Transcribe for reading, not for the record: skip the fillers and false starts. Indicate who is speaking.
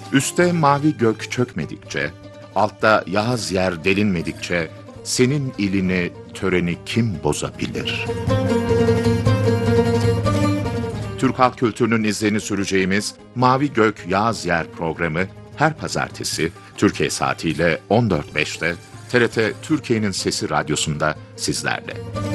Speaker 1: Üste mavi gök çökmedikçe, altta yağız yer delinmedikçe, senin ilini, töreni kim bozabilir? Türk halk kültürünün izlerini süreceğimiz Mavi Gök Yağız Yer programı her pazartesi Türkiye saatiyle 14.05'te TRT Türkiye'nin Sesi Radyosu'nda sizlerle.